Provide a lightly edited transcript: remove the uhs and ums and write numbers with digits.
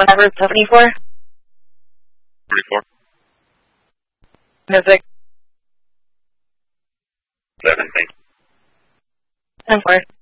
number 74? 44. Music. 7, thank you. 10-4.